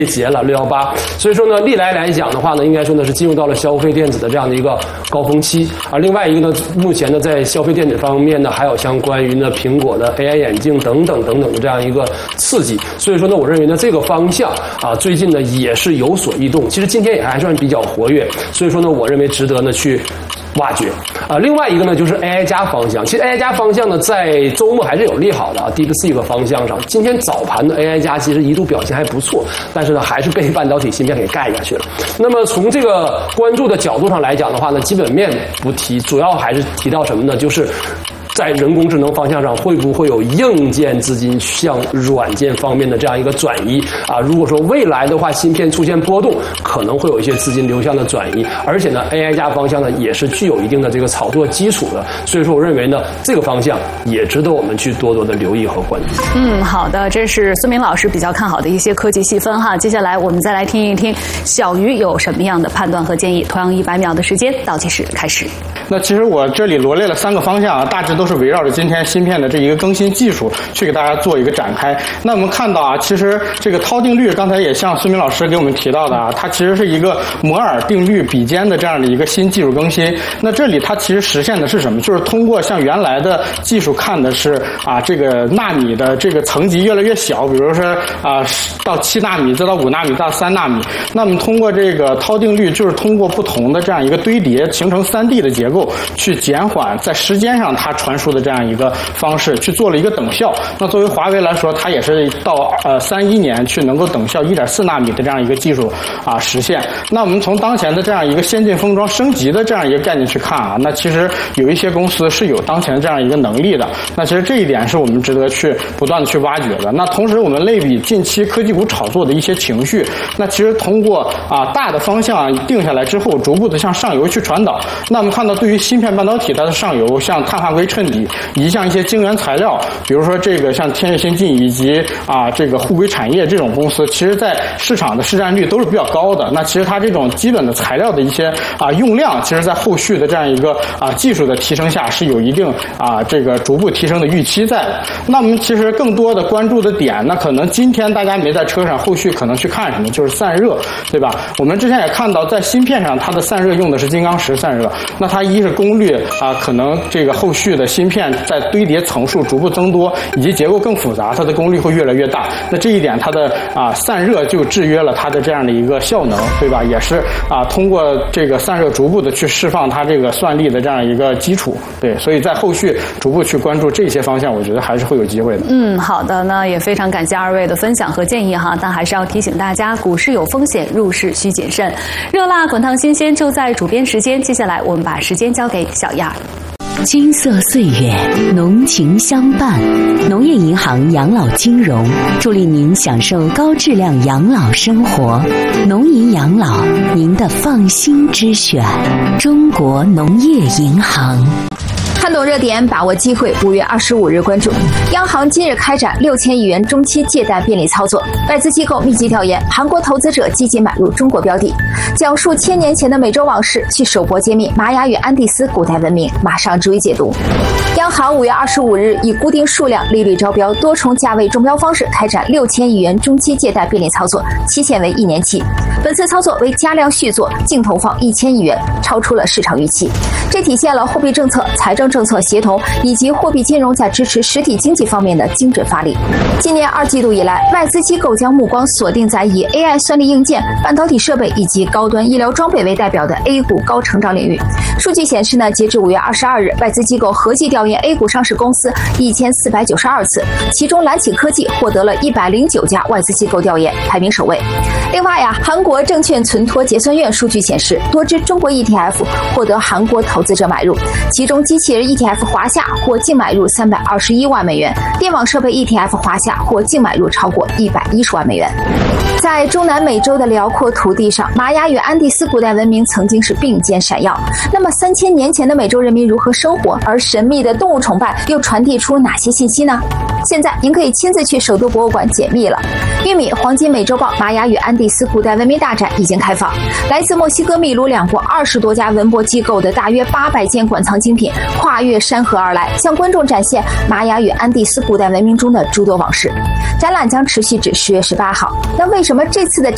节了618，所以说呢，历来来讲的话呢，应该说呢是进入到了消费电子的这样的一个高峰期。而另外一个呢，目前呢在消费电子方面呢，还有相关于呢苹果的 AI 眼镜等等的这样一个刺激。所以说呢，我认为呢这个方向啊，最近呢也是有所异动。其实今天也还算比较活跃，所以说呢，我认为值得呢去挖掘另外一个呢就是 AI 加方向。其实 AI 加方向呢，在周末还是有利好的DeepSeek 方向上。今天早盘的 AI 加其实一度表现还不错，但是呢还是被半导体芯片给盖下去了。那么从这个关注的角度上来讲的话呢，基本面不提，主要还是提到什么呢？就是在人工智能方向上，会不会有硬件资金向软件方面的这样一个转移啊？如果说未来的话，芯片出现波动，可能会有一些资金流向的转移，而且呢 ，AI 加方向呢也是具有一定的这个炒作基础的，所以说我认为呢，这个方向也值得我们去多多的留意和关注。 好的，这是孙明老师比较看好的一些科技细分哈。接下来我们再来听一听小鱼有什么样的判断和建议。同样100秒的时间，倒计时开始。 那其实我这里罗列了3个方向啊，大致都是围绕着今天芯片的这一个更新技术去给大家做一个展开。那我们看到啊，其实这个涛定律刚才也像孙明老师给我们提到的啊，它其实是一个摩尔定律比肩的这样的一个新技术更新。那这里它其实实现的是什么？就是通过像原来的技术看的是啊，这个纳米的这个层级越来越小，比如说啊到7纳米，再到5纳米，到3纳米。那么通过这个涛定律，就是通过不同的这样一个堆叠，形成3D 的结构，去减缓在时间上它传输的这样一个方式，去做了一个等效。那作为华为来说，它也是到31年去能够等效1.4纳米的这样一个技术啊实现。那我们从当前的这样一个先进封装升级的这样一个概念去看啊，那其实有一些公司是有当前这样一个能力的。那其实这一点是我们值得去不断的去挖掘的。那同时我们类比近期科技股炒作的一些情绪，那其实通过大的方向定下来之后，逐步的向上游去传导。那我们看到对于芯片半导体它的上游，像碳化硅衬底以及像一些晶圆材料，比如说这个像天越先进以及这个沪硅产业这种公司，其实在市场的市占率都是比较高的。那其实它这种基本的材料的一些用量，其实在后续的这样一个技术的提升下，是有一定这个逐步提升的预期在的。那我们其实更多的关注的点，那可能今天大家没在车上，后续可能去看什么，就是散热，对吧？我们之前也看到，在芯片上它的散热用的是金刚石散热，那它一是功率可能这个后续的芯片在堆叠层数逐步增多，以及结构更复杂，它的功率会越来越大。那这一点它的散热就制约了它的这样的一个效能，对吧？也是通过这个散热逐步的去释放它这个算力的这样一个基础。对，所以在后续逐步去关注这些方向，我觉得还是会有机会的。 好的，那也非常感谢2位的分享和建议哈，但还是要提醒大家，股市有风险，入市需谨慎。热辣滚烫新鲜就在主编时间，接下来我们把时间交给小燕儿。 金色岁月，浓情相伴。农业银行养老金融助力您享受高质量养老生活。农银养老，您的放心之选。中国农业银行。 看懂热点，把握机会。5月25日关注，央行今日开展6000亿元中期借贷便利操作。外资机构密集调研，韩国投资者积极买入中国标的。讲述1000年前的美洲往事，去首博揭秘玛雅与安第斯古代文明。马上逐一解读。央行5月25日以固定数量、利率招标、多重价位中标方式开展6000亿元中期借贷便利操作，期限为1年期。本次操作为加量续作，净投放1000亿元，超出了市场预期。这体现了货币政策、财政政策协同以及货币金融在支持实体经济方面的精准发力。今年2季度以来，外资机构将目光锁定在以 AI 算力硬件、半导体设备以及高端医疗装备为代表的 A 股高成长领域。数据显示呢，截至5月22日，外资机构合计调研 A 股上市公司1492次，其中蓝启科技获得了109家外资机构调研，排名首位。另外韩国证券存托结算院数据显示，多只中国 ETF 获得韩国投资者买入，其中机器人 ETF 华夏或净买入321万美元，电网设备 ETF 华夏或净买入超过110万美元。在中南美洲的辽阔土地上，玛雅与安第斯古代文明曾经是并肩闪耀。那么3000年前的美洲人民如何生活？而神秘的动物崇拜又传递出哪些信息呢？现在您可以亲自去首都博物馆解密了。玉米黄金美洲豹玛雅与安第斯古代文明大展已经开放，来自墨西哥、秘鲁两国20多家文博机构的大约800件馆藏精品跨越山河而来，向观众展现玛雅与安第斯古代文明中的诸多往事。展览将持续至10月18号。那为什么这次的